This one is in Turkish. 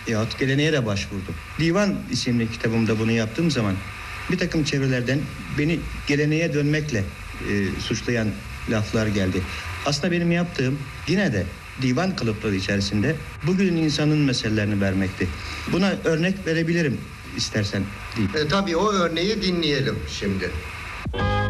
yahut geleneğe de başvurdum. Divan isimli kitabımda bunu yaptığım zaman bir takım çevrelerden beni geleneğe dönmekle suçlayan laflar geldi. Aslında benim yaptığım yine de divan kalıpları içerisinde bugünün insanın meselelerini vermekti. Buna örnek verebilirim istersen deyip. Tabii o örneği dinleyelim şimdi.